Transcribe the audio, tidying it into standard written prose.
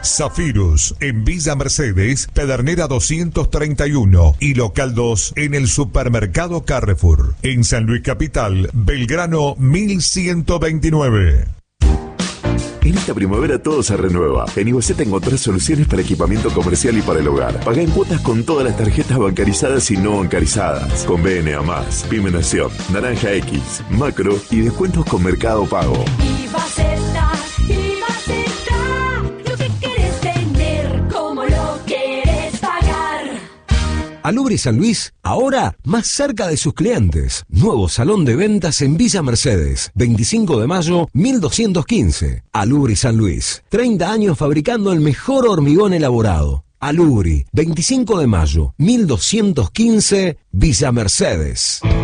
Zafirus en Villa Mercedes, Pedernera 231 y Local 2 en el Supermercado Carrefour. En San Luis Capital, Belgrano 1129. En esta primavera todo se renueva. En Iguaceta encontrás soluciones para equipamiento comercial y para el hogar. Pagá en cuotas con todas las tarjetas bancarizadas y no bancarizadas. Con BNA+, Pyme Nación, Naranja X, Macro y descuentos con Mercado Pago. Iguaceta, lo que querés tener, como lo querés pagar. Alubri San Luis, ahora más cerca de sus clientes. Nuevo salón de ventas en Villa Mercedes, 25 de mayo, 1215. Alubri San Luis, 30 años fabricando el mejor hormigón elaborado. Alubri, 25 de mayo, 1215, Villa Mercedes.